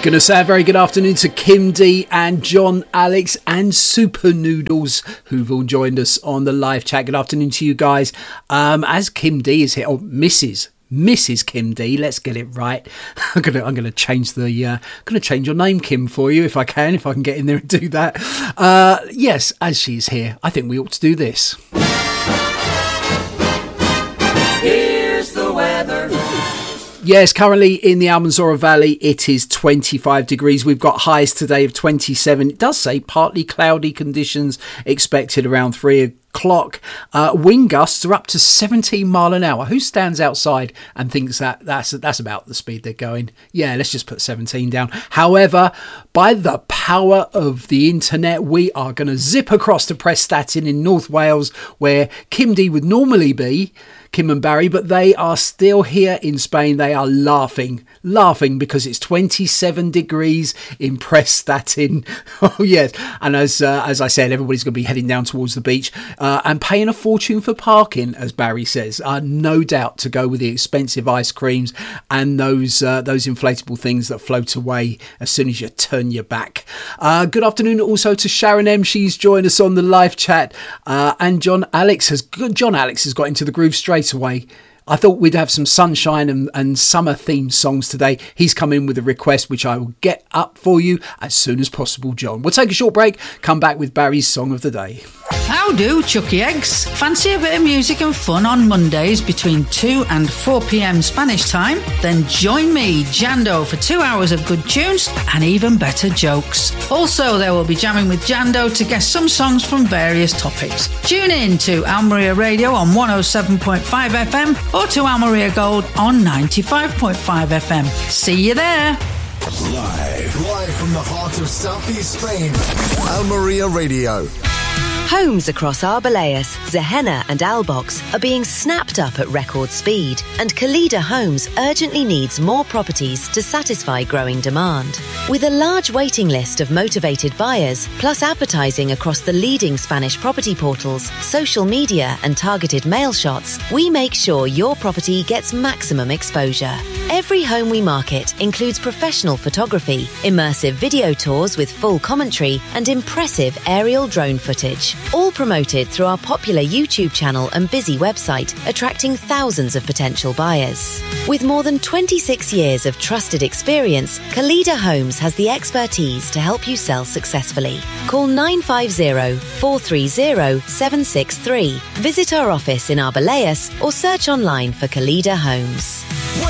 Gonna say a very good afternoon to Kim D and John Alex and Super Noodles, who've all joined us on the live chat. Good afternoon to you guys. As Kim D is here, or Mrs. Kim D, let's get it right. I'm gonna change your name, Kim, for you if I can get in there and do that. Yes, as she's here, I think we ought to do this. Here's the weather. Yes, currently in the Almanzora Valley, it is 25 degrees. We've got highs today of 27. It does say partly cloudy conditions expected around 3 o'clock. Wind gusts are up to 17 mile an hour. Who stands outside and thinks that's about the speed they're going? Yeah, let's just put 17 down. However, by the power of the internet, we are going to zip across to Prestatyn in North Wales, where Kim D would normally be, Kim and Barry, but they are still here in Spain. They are laughing because it's 27 degrees in Prestatyn. Oh yes, and as I said, everybody's going to be heading down towards the beach and paying a fortune for parking, as Barry says. No doubt to go with the expensive ice creams and those inflatable things that float away as soon as you turn your back. Good afternoon also to Sharon M. She's joined us on the live chat, and John Alex has got into the groove straight away. I thought we'd have some sunshine and summer themed songs today. He's come in with a request which I will get up for you as soon as possible, John. We'll take a short break, come back with Barry's song of the day. How do, Chucky Eggs? Fancy a bit of music and fun on Mondays between 2 and 4 p.m. Spanish time? Then join me, Jando, for 2 hours of good tunes and even better jokes. Also, there will be jamming with Jando to guess some songs from various topics. Tune in to Almeria Radio on 107.5 FM or to Almeria Gold on 95.5 FM. See you there. Live from the heart of Southeast Spain, Almeria Radio. Homes across Arbeláez, Zehena and Albox are being snapped up at record speed, and Kalida Homes urgently needs more properties to satisfy growing demand. With a large waiting list of motivated buyers, plus advertising across the leading Spanish property portals, social media and targeted mail shots, we make sure your property gets maximum exposure. Every home we market includes professional photography, immersive video tours with full commentary and impressive aerial drone footage. All promoted through our popular YouTube channel and busy website, attracting thousands of potential buyers. With more than 26 years of trusted experience, Kalida Homes has the expertise to help you sell successfully. Call 950-430-763. Visit our office in Arbeláez or search online for Kalida Homes.